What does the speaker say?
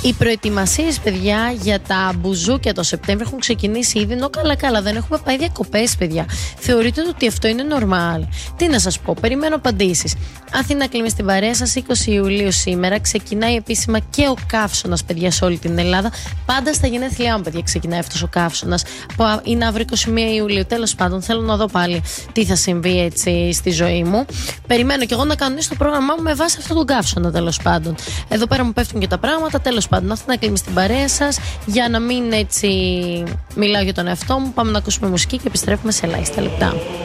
Οι προετοιμασίες, παιδιά, για τα μπουζούκια το Σεπτέμβριο έχουν ξεκινήσει ήδη. Ενώ καλά, δεν έχουμε πάει διακοπές, παιδιά. Θεωρείτε ότι αυτό είναι normal? Τι να σας πω, περιμένω απαντήσεις. Αθήνα Κλίμη στην παρέα σας, 20 Ιουλίου σήμερα. Ξεκινάει επίσημα και ο καύσωνας, παιδιά, σε όλη την Ελλάδα. Πάντα στα γενέθλιά μου, παιδιά, ξεκινάει αυτός ο καύσωνας. Είναι αύριο 21 Ιουλίου. Τέλος πάντων, θέλω να δω πάλι τι θα συμβεί έτσι στη ζωή μου. Περιμένω κι εγώ να κανονίσω το πρόγραμμά μου με βάση αυτόν τον καύσωνα, τέλος πάντων. Εδώ πέρα μου πέφτουν και τα πράγματα, τέλος πάντων. Αθήνα Κλίμη στην παρέα σας. Για να μην έτσι μιλάω για τον εαυτό μου, πάμε να ακούσουμε μουσική και επιστρέφουμε σε ελάχιστα λεπτά.